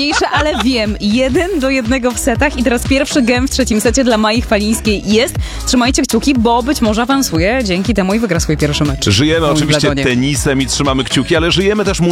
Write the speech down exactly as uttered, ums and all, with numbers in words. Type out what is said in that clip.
najważniejsze, ale wiem, jeden do jednego w setach i teraz pierwszy gem w trzecim secie dla Mai Chwalińskiej jest. Trzymajcie kciuki, bo być może awansuje dzięki temu i wygra swój pierwszy mecz. Żyjemy w oczywiście Wimbledonie. tenisem i trzymamy kciuki, ale żyjemy też